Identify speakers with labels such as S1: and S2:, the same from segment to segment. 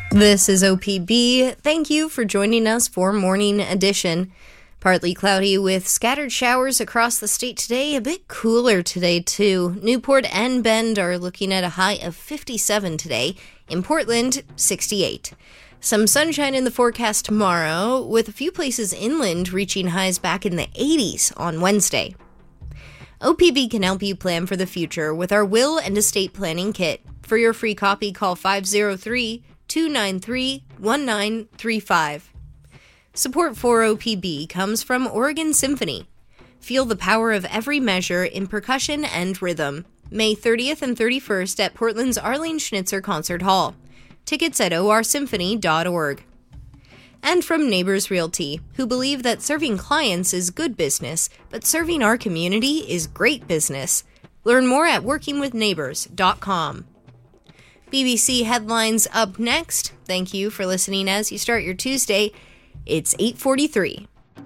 S1: This is OPB. Thank you for joining us for Morning Edition. Partly cloudy with scattered showers across the state today. A bit cooler today, too. Newport and Bend are looking at a high of 57 today. In Portland, 68. Some sunshine in the forecast tomorrow, with a few places inland reaching highs back in the 80s on Wednesday. OPB can help you plan for the future with our Will and Estate Planning Kit. For your free copy, call 503-293-1935. Support for OPB comes from Oregon Symphony. Feel the power of every measure in percussion and rhythm. May 30th and 31st at Portland's Arlene Schnitzer Concert Hall. Tickets at orsymphony.org. And from Neighbors Realty, who believe that serving clients is good business, but serving our community is great business. Learn more at workingwithneighbors.com. BBC Headlines up next. Thank you for listening as you start your Tuesday. It's 8:43.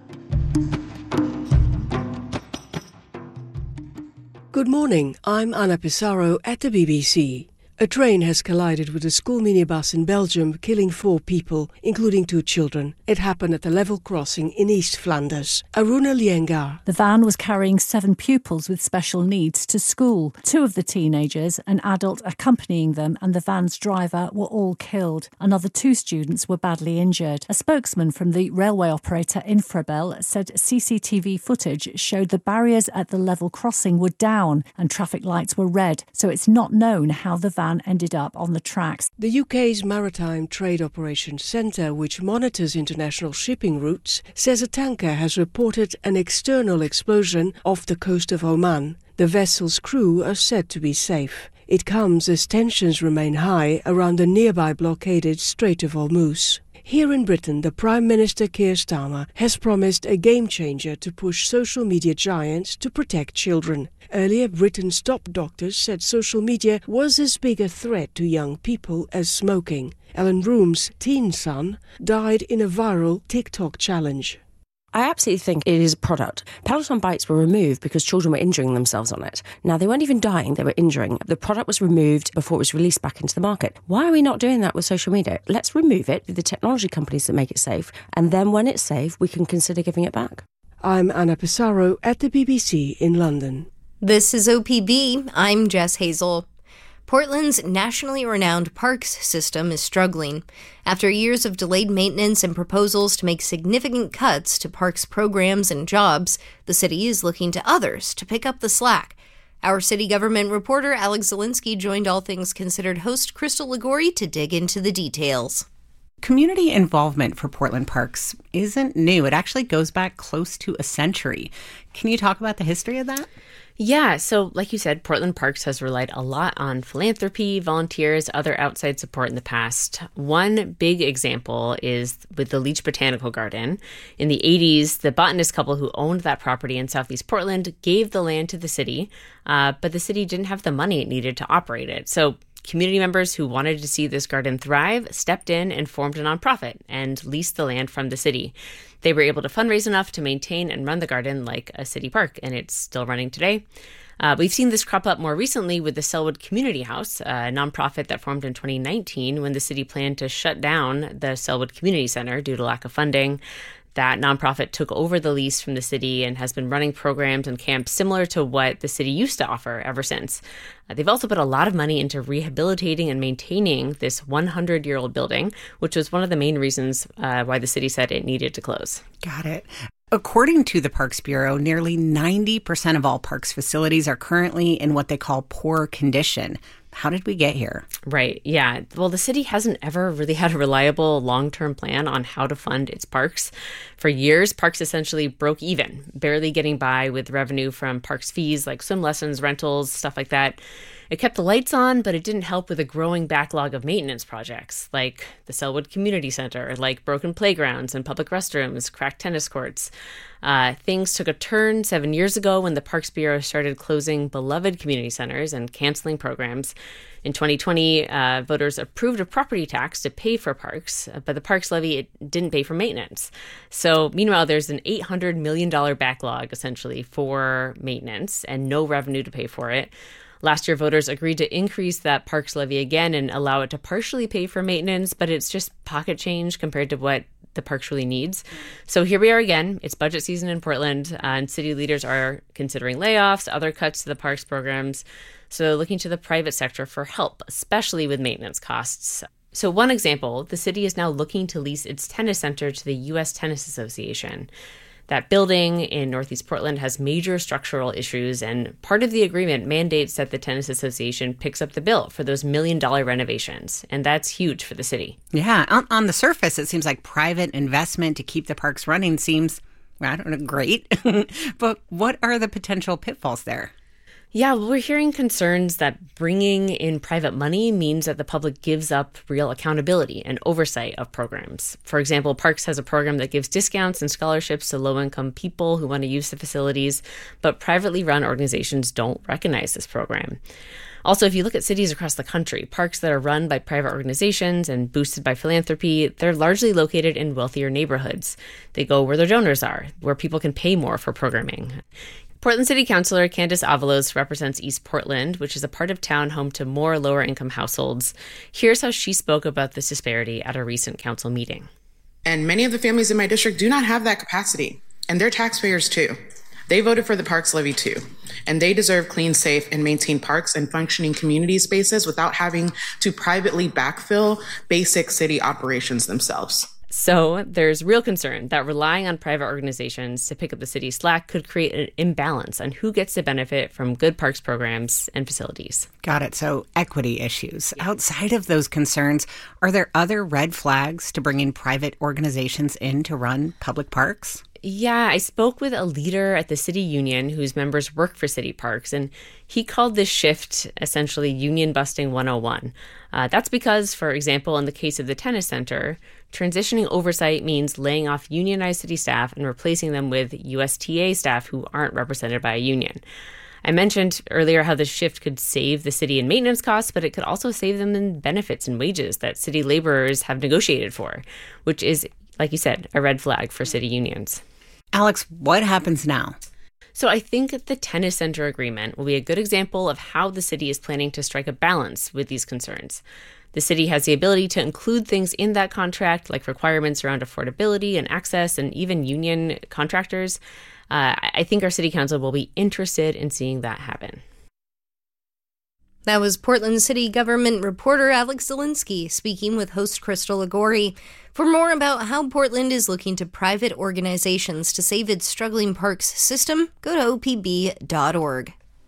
S2: Good morning. I'm Anna Pissarro at the BBC. A train has collided with a school minibus in Belgium, killing 4 people, including 2 children. It happened at the level crossing in East Flanders. Aruna Liengar.
S3: The van was carrying 7 pupils with special needs to school. 2 of the teenagers, an adult accompanying them, and the van's driver were all killed. Another 2 students were badly injured. A spokesman from the railway operator Infrabel said CCTV footage showed the barriers at the level crossing were down and traffic lights were red, so it's not known how the van ended up on the tracks.
S2: The UK's Maritime Trade Operations Centre, which monitors international shipping routes, says a tanker has reported an external explosion off the coast of Oman. The vessel's crew are said to be safe. It comes as tensions remain high around the nearby blockaded Strait of Hormuz. Here in Britain, the Prime Minister Keir Starmer has promised a game-changer to push social media giants to protect children. Earlier, Britain's top doctors said social media was as big a threat to young people as smoking. Ellen Room's teen son died in a viral TikTok challenge.
S4: I absolutely think it is a product. Peloton bikes were removed because children were injuring themselves on it. Now, they weren't even dying, they were injuring. The product was removed before it was released back into the market. Why are we not doing that with social media? Let's remove it with the technology companies that make it safe, and then when it's safe, we can consider giving it back.
S2: I'm Anna Pissarro at the BBC in London.
S1: This is OPB. I'm Jess Hazel. Portland's nationally renowned parks system is struggling. After years of delayed maintenance and proposals to make significant cuts to parks programs and jobs, the city is looking to others to pick up the slack. Our city government reporter Alex Zielinski joined All Things Considered host Crystal Ligori to dig into the details.
S5: Community involvement for Portland parks isn't new. It actually goes back close to a century. Can you talk about the history of that?
S6: Yeah, so like you said, Portland Parks has relied a lot on philanthropy, volunteers, other outside support in the past. One big example is with the Leach Botanical Garden. In the 80s, the botanist couple who owned that property in Southeast Portland gave the land to the city, but the city didn't have the money it needed to operate it. So community members who wanted to see this garden thrive stepped in and formed a nonprofit and leased the land from the city. They were able to fundraise enough to maintain and run the garden like a city park, and it's still running today. We've seen this crop up more recently with the Selwood Community House, a nonprofit that formed in 2019 when the city planned to shut down the Selwood Community Center due to lack of funding. That nonprofit took over the lease from the city and has been running programs and camps similar to what the city used to offer ever since. They've also put a lot of money into rehabilitating and maintaining this 100-year-old building, which was one of the main reasons why the city said it needed to close.
S5: Got it. According to the Parks Bureau, nearly 90% of all parks facilities are currently in what they call poor condition. How did we get here?
S6: Right. Yeah. Well, the city hasn't ever really had a reliable long-term plan on how to fund its parks. For years, parks essentially broke even, barely getting by with revenue from parks fees like swim lessons, rentals, stuff like that. It kept the lights on, but it didn't help with a growing backlog of maintenance projects like the Selwood Community Center, like broken playgrounds and public restrooms, cracked tennis courts. Things took a turn 7 years ago when the Parks Bureau started closing beloved community centers and canceling programs. In 2020, voters approved a property tax to pay for parks, but the parks levy it didn't pay for maintenance. So meanwhile, there's an $800 million backlog essentially for maintenance and no revenue to pay for it. Last year, voters agreed to increase that parks levy again and allow it to partially pay for maintenance, but it's just pocket change compared to what the parks really needs. So here we are again. It's budget season in Portland, and city leaders are considering layoffs, other cuts to the parks programs. So looking to the private sector for help, especially with maintenance costs. So one example, the city is now looking to lease its tennis center to the U.S. Tennis Association. That building in Northeast Portland has major structural issues, and part of the agreement mandates that the Tennis Association picks up the bill for those $1 million renovations, and that's huge for the city.
S5: Yeah, on the surface, it seems like private investment to keep the parks running seems, I don't know, great. But what are the potential pitfalls there?
S6: Yeah, we're hearing concerns that bringing in private money means that the public gives up real accountability and oversight of programs. For example, Parks has a program that gives discounts and scholarships to low-income people who want to use the facilities, but privately run organizations don't recognize this program. Also, if you look at cities across the country, parks that are run by private organizations and boosted by philanthropy, they're largely located in wealthier neighborhoods. They go where their donors are, where people can pay more for programming. Portland City Councilor Candace Avalos represents East Portland, which is a part of town home to more lower-income households. Here's how she spoke about this disparity at a recent council meeting.
S7: And many of the families in my district do not have that capacity, and they're taxpayers too. They voted for the parks levy too, and they deserve clean, safe, and maintained parks and functioning community spaces without having to privately backfill basic city operations themselves.
S6: So there's real concern that relying on private organizations to pick up the city's slack could create an imbalance on who gets to benefit from good parks programs and facilities.
S5: Got it. So equity issues. Outside of those concerns, are there other red flags to bringing private organizations in to run public parks?
S6: Yeah, I spoke with a leader at the city union whose members work for city parks, and he called this shift essentially union busting 101. That's because, for example, in the case of the tennis center, transitioning oversight means laying off unionized city staff and replacing them with USTA staff who aren't represented by a union. I mentioned earlier how this shift could save the city in maintenance costs, but it could also save them in benefits and wages that city laborers have negotiated for, which is, like you said, a red flag for city unions.
S5: Alex, what happens now?
S6: So I think the tennis center agreement will be a good example of how the city is planning to strike a balance with these concerns. The city has the ability to include things in that contract, like requirements around affordability and access and even union contractors. I think our city council will be interested in seeing that happen.
S1: That was Portland City Government reporter Alex Zielinski speaking with host Crystal Agori. For more about how Portland is looking to private organizations to save its struggling parks system, go to opb.org.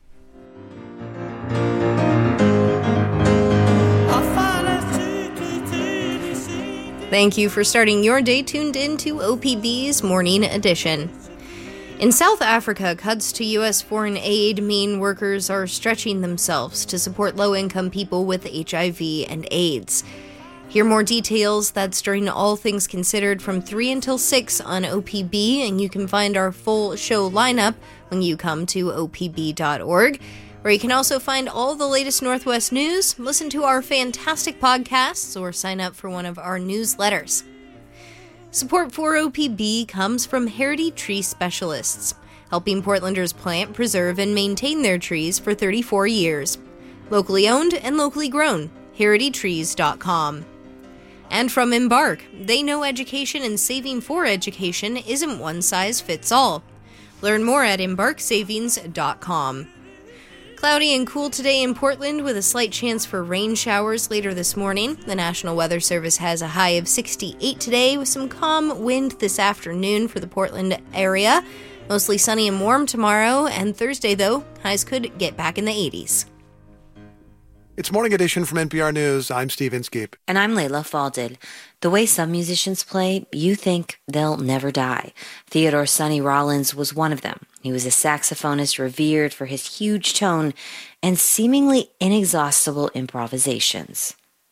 S1: Thank you for starting your day tuned in to OPB's Morning Edition. In South Africa, cuts to U.S. foreign aid mean workers are stretching themselves to support low-income people with HIV and AIDS. Hear more details. That's during All Things Considered from 3 until 6 on OPB, and you can find our full show lineup when you come to opb.org, where you can also find all the latest Northwest news, listen to our fantastic podcasts, or sign up for one of our newsletters. Support for OPB comes from Heritage Tree Specialists, helping Portlanders plant, preserve, and maintain their trees for 34 years. Locally owned and locally grown, heritagetrees.com. And from Embark, they know education and saving for education isn't one size fits all. Learn more at embarksavings.com. Cloudy and cool today in Portland with a slight chance for rain showers later this morning. The National Weather Service has a high of 68 today with some calm wind this afternoon for the Portland area. Mostly sunny and warm tomorrow, and Thursday, though, highs could get back in the 80s.
S8: It's Morning Edition from NPR News. I'm Steve Inskeep.
S9: And I'm Layla Falded. The way some musicians play, you think they'll never die. Theodore Sonny Rollins was one of them. He was a saxophonist revered for his huge tone and seemingly inexhaustible improvisations.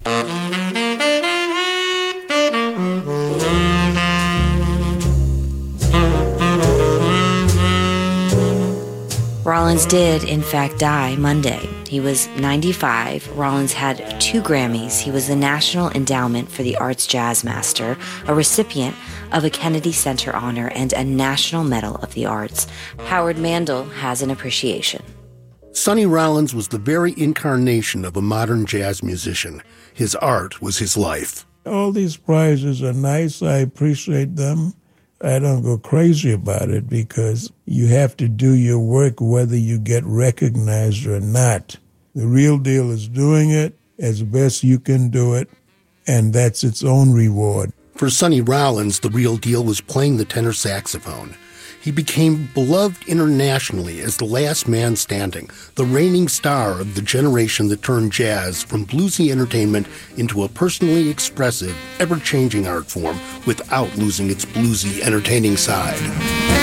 S9: Rollins did, in fact, die Monday. He was 95. Rollins had 2 Grammys. He was the National Endowment for the Arts Jazz Master, a recipient of a Kennedy Center honor, and a National Medal of the Arts. Howard Mandel has an appreciation.
S10: Sonny Rollins was the very incarnation of a modern jazz musician. His art was his life.
S11: All these prizes are nice. I appreciate them. I don't go crazy about it because you have to do your work whether you get recognized or not. The real deal is doing it as best you can do it, and that's its own reward.
S10: For Sonny Rollins, the real deal was playing the tenor saxophone. He became beloved internationally as the last man standing, the reigning star of the generation that turned jazz from bluesy entertainment into a personally expressive, ever-changing art form without losing its bluesy, entertaining side.